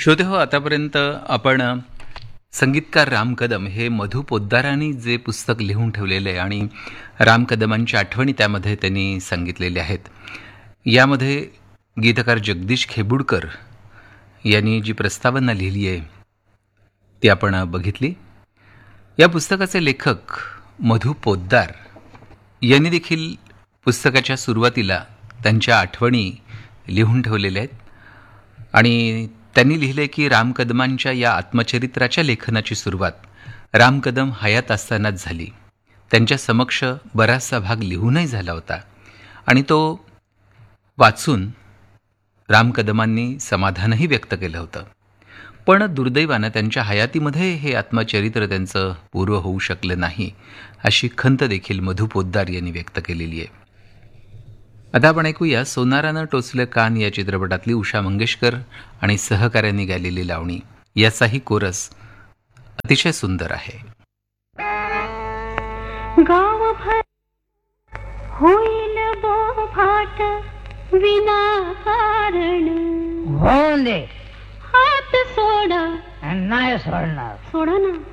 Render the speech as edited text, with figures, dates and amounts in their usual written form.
श्रोते हो, आतापर्यंत आपण संगीतकार राम कदम हे मधु पोद्दारांनी जे पुस्तक लिहून ठेवलेले आहे आणि राम कदमांच्या आठवणी त्यामध्ये त्यांनी सांगितलेल्या आहेत. यामध्ये गीतकार जगदीश खेबुडकर यांनी जी प्रस्तावना लिहिली आहे ती आपण बघितली. या पुस्तकाचे लेखक मधु पोद्दार यांनी देखील पुस्तकाच्या सुरुवातीला त्यांच्या आठवणी लिहून ठेवलेल्या आहेत आणि त्यांनी लिहिले की राम कदमांच्या या आत्मचरित्राच्या लेखनाची सुरुवात राम कदम हयात असतानाच झाली. त्यांच्या समक्ष बराचसा भाग लिहूनही झाला होता आणि तो वाचून राम कदमांनी समाधानही व्यक्त केलं होतं. पण दुर्दैवानं त्यांच्या हयातीमध्ये हे आत्मचरित्र त्यांचं पूर्व होऊ शकलं नाही, अशी खंत देखील मधु पोद्दार यांनी व्यक्त केलेली आहे. आता आपण ऐकूया सोनारानं टोचलं कान या चित्रपटातली उषा मंगेशकर आणि सहकाऱ्यांनी गायलेली लावणी. याचाही कोरस अतिशय सुंदर आहे. गावभर होईल बोभाट विनाकारण, होऊन दे हात सोडा नाही सोडणार. सोडा ना.